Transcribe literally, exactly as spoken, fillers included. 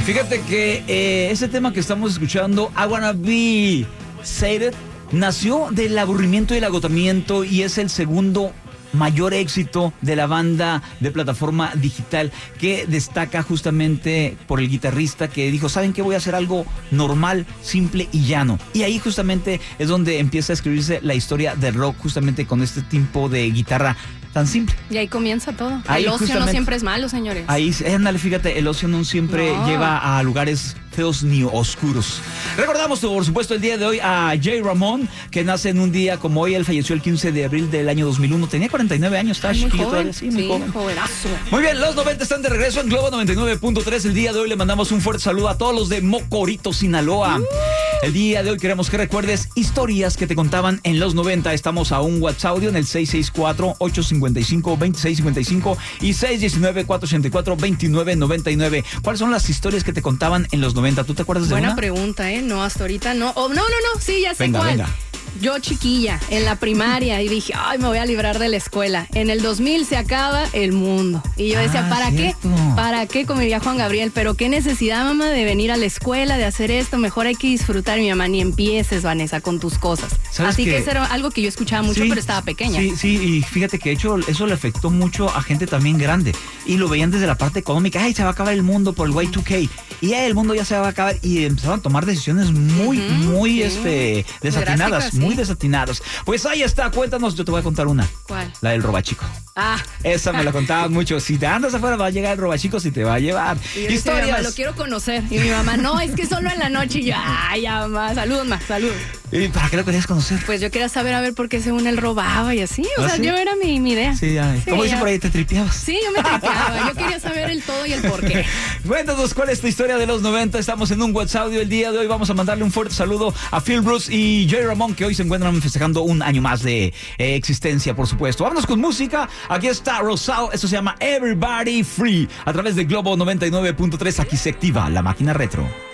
Fíjate que eh, ese tema que estamos escuchando, I Wanna Be Sated, nació del aburrimiento y el agotamiento y es el segundo mayor éxito de la banda de plataforma digital, que destaca justamente por el guitarrista que dijo, ¿saben qué? Voy a hacer algo normal, simple y llano. Y ahí justamente es donde empieza a escribirse la historia del rock, justamente con este tipo de guitarra tan simple. Y ahí comienza todo. Ahí el ocio no siempre es malo, señores. Ahí, ándale, fíjate, el ocio no siempre no. lleva a lugares feos ni oscuros. Recordamos, por supuesto, el día de hoy a Jay Ramón, que nace en un día como hoy. Él falleció el quince de abril del año dos mil uno. Tenía cuarenta y nueve años, está muy chiquillo joven. todavía. Sí, muy sí, joven. Jovenazo. Muy bien, los noventa están de regreso en Globo noventa y nueve punto tres. El día de hoy le mandamos un fuerte saludo a todos los de Mocorito, Sinaloa. Uh. El día de hoy queremos que recuerdes historias que te contaban en los noventa. Estamos a un WhatsApp audio en el seis seis cuatro, ocho cinco cinco, dos seis cinco cinco y seis uno nueve, cuatro ocho cuatro, dos nueve nueve nueve. ¿Cuáles son las historias que te contaban en los noventa? ¿Tú te acuerdas de Buena una? pregunta, ¿eh? No, hasta ahorita no. Oh, no, no, no, sí, ya sé venga, cuál. Venga. Yo chiquilla, en la primaria, y dije, ay, me voy a librar de la escuela. En el dos mil se acaba el mundo. Y yo decía, ah, ¿para cierto. qué? ¿Para qué? Como diría Juan Gabriel, pero qué necesidad, mamá, de venir a la escuela, de hacer esto. Mejor hay que disfrutar. Mi mamá, ni empieces, Vanessa, con tus cosas. Así que, que eso era algo que yo escuchaba mucho, sí, pero estaba pequeña. Sí, sí, y fíjate que de hecho eso le afectó mucho a gente también grande. Y lo veían desde la parte económica. Ay, se va a acabar el mundo por el Y dos K. Y el mundo ya se va a acabar. Y empezaron a tomar decisiones muy, uh-huh, muy sí. este, desatinadas, drásticas, muy sí. desatinadas. Pues ahí está, cuéntanos, yo te voy a contar una. ¿Cuál? La del robachico. Ah. Esa me la contaban mucho. Si te andas afuera va a llegar el robachico, si te va a llevar. Y historias. Mi mamá, lo quiero conocer. Y mi mamá, no, es que solo en la noche. Y yo, ay, ya, mamá, saludos, ma, saludos. ¿Y para qué lo querías conocer? Pues yo quería saber a ver por qué según él robaba y así. O ¿Ah, sea, sí? yo era mi, mi idea. Sí, ya. Sí, ¿cómo dice por ahí? ¿Te tripeabas? Sí, yo me tripeaba. Yo quería saber el todo y el por qué. Cuéntanos cuál es tu historia de los noventa. Estamos en un WhatsApp audio el día de hoy. Vamos a mandarle un fuerte saludo a Phil Bruce y Jay Ramón, que hoy se encuentran festejando un año más de eh, existencia, por supuesto. Vámonos con música. Aquí está Rosal. Esto se llama Everybody Free. A través de Globo noventa y nueve punto tres. Aquí se activa la máquina retro.